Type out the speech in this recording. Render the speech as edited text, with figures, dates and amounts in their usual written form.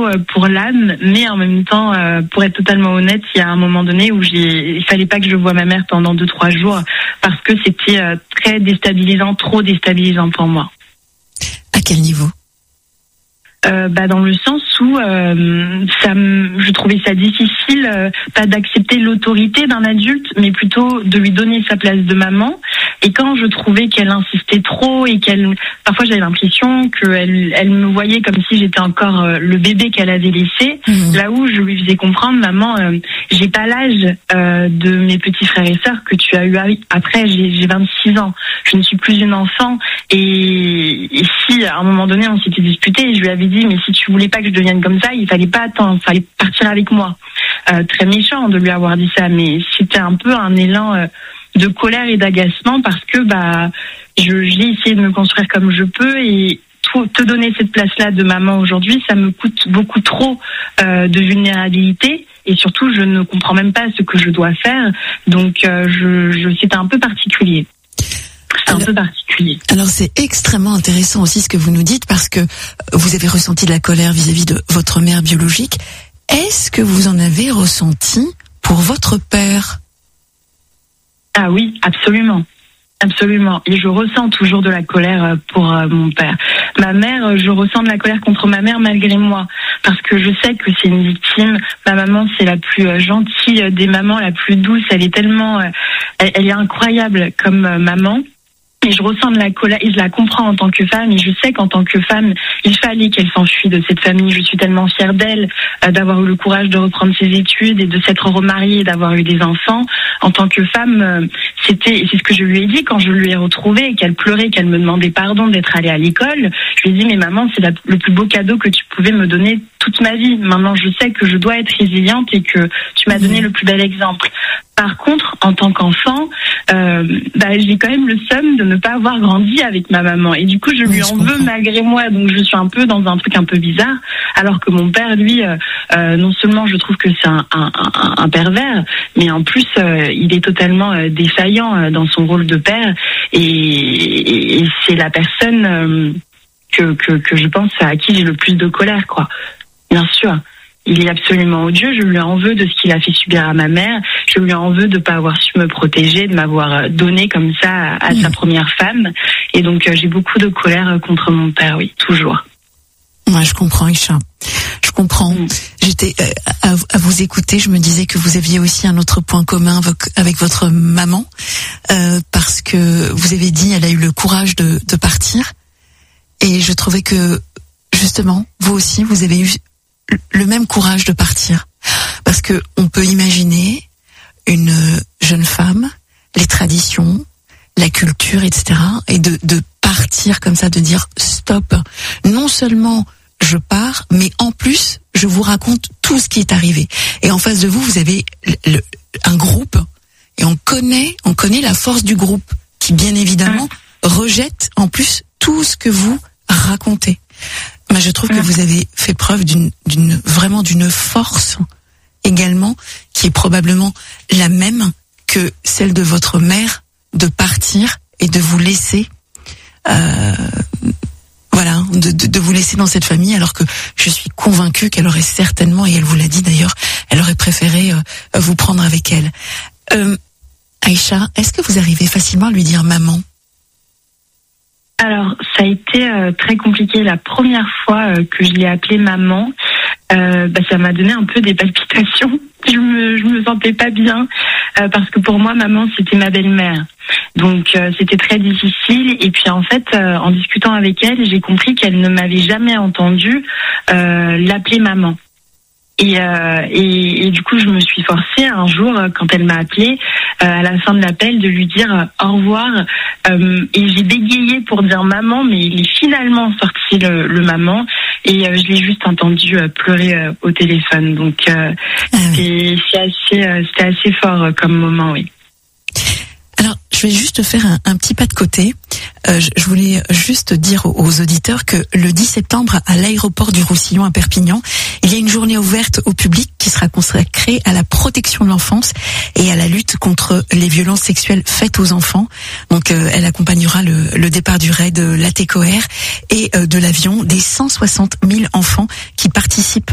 trop pour l'âme, mais en même temps, pour être totalement honnête, il y a un moment donné où il fallait pas que je voie ma mère pendant 2-3 jours parce que c'était très déstabilisant, trop déstabilisant pour moi. À quel niveau ? Dans le sens où je trouvais ça difficile, pas d'accepter l'autorité d'un adulte, mais plutôt de lui donner sa place de maman. Et quand je trouvais qu'elle insistait trop et parfois j'avais l'impression qu'elle me voyait comme si j'étais encore le bébé qu'elle avait laissé, là où je lui faisais comprendre, maman, j'ai pas l'âge de mes petits frères et sœurs que tu as eu après, j'ai 26 ans, je ne suis plus une enfant. Et si à un moment donné on s'était disputé, je lui avais dit, mais si tu voulais pas que je devienne comme ça, il fallait pas attendre, il fallait partir avec moi. Très méchant de lui avoir dit ça, mais c'était un peu un élan de colère et d'agacement parce que j'ai essayé de me construire comme je peux et te donner cette place-là de maman aujourd'hui, ça me coûte beaucoup trop de vulnérabilité et surtout je ne comprends même pas ce que je dois faire, donc c'était un peu particulier. Alors c'est extrêmement intéressant aussi ce que vous nous dites parce que vous avez ressenti de la colère vis-à-vis de votre mère biologique. Est-ce que vous en avez ressenti pour votre père ? Ah oui, absolument. Absolument. Et je ressens toujours de la colère pour mon père. Ma mère, je ressens de la colère contre ma mère malgré moi. Parce que je sais que c'est une victime. Ma maman, c'est la plus gentille des mamans, la plus douce. Elle est tellement... elle est incroyable comme maman. Et je ressens de la colère et je la comprends en tant que femme et je sais qu'en tant que femme, il fallait qu'elle s'enfuit de cette famille. Je suis tellement fière d'elle, d'avoir eu le courage de reprendre ses études et de s'être remariée et d'avoir eu des enfants. En tant que femme, c'est ce que je lui ai dit quand je lui ai retrouvée et qu'elle pleurait, qu'elle me demandait pardon d'être allée à l'école. Je lui ai dit, mais maman, c'est le plus beau cadeau que tu pouvais me donner toute ma vie. Maintenant, je sais que je dois être résiliente et que tu m'as donné le plus bel exemple. Par contre, en tant qu'enfant, j'ai quand même le seum de ne pas avoir grandi avec ma maman. Et du coup, je lui en veux malgré moi. Donc, je suis un peu dans un truc un peu bizarre. Alors que mon père, lui, non seulement je trouve que c'est un pervers, mais en plus, il est totalement défaillant dans son rôle de père. Et c'est la personne que je pense à qui j'ai le plus de colère, quoi. Bien sûr. Il est absolument odieux, je lui en veux de ce qu'il a fait subir à ma mère, je lui en veux de ne pas avoir su me protéger, de m'avoir donné comme ça à sa première femme. Et donc j'ai beaucoup de colère contre mon père, oui, toujours. Moi, je comprends, Aïcha. Je comprends. J'étais à vous écouter, je me disais que vous aviez aussi un autre point commun avec votre maman, parce que vous avez dit elle a eu le courage de partir. Et je trouvais que, justement, vous aussi, vous avez eu le même courage de partir. Parce que on peut imaginer une jeune femme, les traditions, la culture, etc. et de partir comme ça, de dire stop. Non seulement je pars, mais en plus, je vous raconte tout ce qui est arrivé. Et en face de vous, vous avez un groupe. Et on connaît la force du groupe qui, bien évidemment, rejette en plus tout ce que vous racontez. Moi, je trouve que vous avez fait preuve vraiment d'une force également qui est probablement la même que celle de votre mère, de partir et de vous laisser, de vous laisser dans cette famille, alors que je suis convaincue qu'elle aurait certainement, et elle vous l'a dit d'ailleurs, elle aurait préféré vous prendre avec elle. Aïcha, est-ce que vous arrivez facilement à lui dire maman ? Alors, ça a été très compliqué. La première fois que je l'ai appelée maman, ça m'a donné un peu des palpitations. Je me sentais pas bien parce que pour moi, maman, c'était ma belle-mère. Donc, c'était très difficile. Et puis, en fait, en discutant avec elle, j'ai compris qu'elle ne m'avait jamais entendu l'appeler maman. Et du coup, je me suis forcée un jour, quand elle m'a appelée, à la fin de l'appel, de lui dire au revoir. Et j'ai bégayé pour dire maman, mais il est finalement sorti le maman. Et je l'ai juste entendu pleurer au téléphone. Donc, c'était assez fort comme moment, oui. Alors, je vais juste faire un petit pas de côté. Je voulais juste dire aux auditeurs que le 10 septembre, à l'aéroport du Roussillon à Perpignan, il y a une journée ouverte au public qui sera consacrée à la protection de l'enfance et à la lutte contre les violences sexuelles faites aux enfants. Donc, elle accompagnera le départ du raid l'ATCOR et de l'avion des 160 000 enfants qui participent